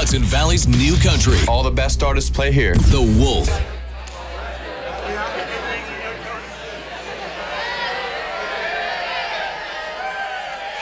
Hudson Valley's new country. All the best artists play here. The Wolf.